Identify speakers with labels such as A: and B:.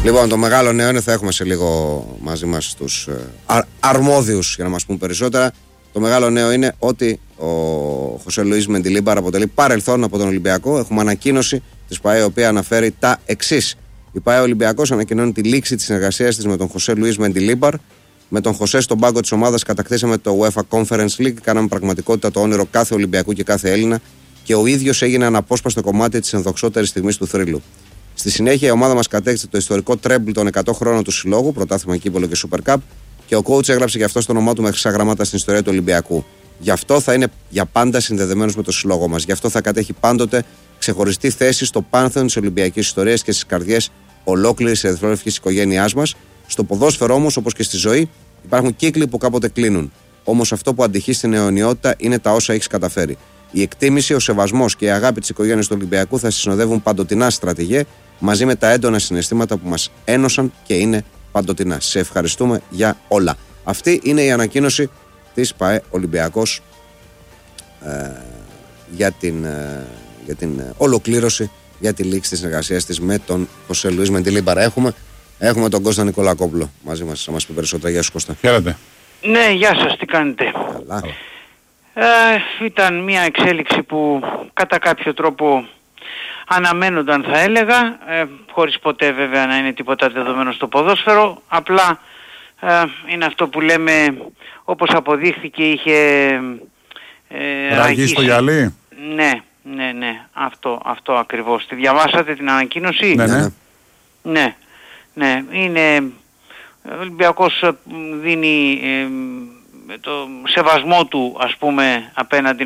A: Λοιπόν, το μεγάλο νέο είναι, θα έχουμε σε λίγο μαζί μας τους αρμόδιους για να μας πούν περισσότερα. Το μεγάλο νέο είναι ότι ο Χωσέ Λουίς Μεντιλίμπαρ αποτελεί παρελθόν από τον Ολυμπιακό. Έχουμε ανακοίνωση της ΠΑΕ, η οποία αναφέρει τα εξής. Η ΠΑΕ Ολυμπιακός ανακοινώνει τη λήξη της συνεργασίας της με τον Χωσέ Λουίς Μεντιλίμπαρ. Με τον Χωσέ στον πάγκο της ομάδας κατακτήσαμε το UEFA Conference League. Κάναμε πραγματικότητα το όνειρο κάθε Ολυμπιακού και κάθε Έλληνα και ο ίδιος έγινε αναπόσπαστο κομμάτι της ενδοξότερης στιγμής του θρύλου. Στη συνέχεια, η ομάδα μας κατέκτησε το ιστορικό τρέμπλ των 100 χρόνων του συλλόγου, πρωτάθλημα κύπελλο και Super Cup, και ο coach έγραψε γι' αυτό στο όνομά του με χρυσά γράμματα στην ιστορία του Ολυμπιακού. Γι' αυτό θα είναι για πάντα συνδεδεμένος με το συλλόγο μας. Γι' αυτό θα κατέχει πάντοτε ξεχωριστή θέση στο πάνθεον της Ολυμπιακής ιστορίας και στις καρδιές ολόκληρης ερυθρόλευκης οικογένειάς μας. Στο ποδόσφαιρο όμως, όπως και στη ζωή, υπάρχουν κύκλοι που κάποτε κλείνουν. Όμως αυτό που αντυχεί στην αιωνιότητα είναι τα όσα έχεις καταφέρει. Η εκτίμηση, ο σεβασμός και η αγάπη της οικογένειας του Ολυμπιακού θα συνοδεύουν παντοτινά, στρατηγέ, μαζί με τα έντονα συναισθήματα που μας ένωσαν και είναι παντοτινά. Σε ευχαριστούμε για όλα. Αυτή είναι η ανακοίνωση της ΠΑΕ Ολυμπιακός για την ολοκλήρωση, για τη λήξη της συνεργασίας της με τον Χωσέ Λουίς Μεντιλίμπαρ. Έχουμε τον Κώστα Νικολακόπουλο μαζί μας, θα μας πει περισσότερα. Γεια σου, Κώστα.
B: Χαίρετε.
C: Ναι, γεια σας, τι κάνετε?
A: Καλά.
C: Ήταν μια εξέλιξη που κατά κάποιο τρόπο αναμένονταν, θα έλεγα, χωρίς ποτέ βέβαια να είναι τίποτα δεδομένο στο ποδόσφαιρο. Απλά είναι αυτό που λέμε, όπως αποδείχθηκε, είχε
B: ραγεί στο γυαλί.
C: Ναι, αυτό ακριβώς. Τη διαβάσατε την ανακοίνωση? Ναι. Είναι, ο Ολυμπιακός δίνει το σεβασμό του, ας πούμε, απέναντι